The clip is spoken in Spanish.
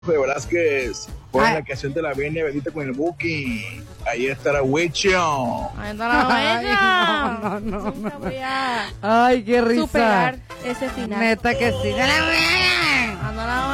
de Velázquez. Por Ay. la canción de la Venia Bendita con el Buki. Ahí está Wicho. Ahí está la bella. no. Nunca voy a Ay, qué risa. superar ese final. Neta que sí.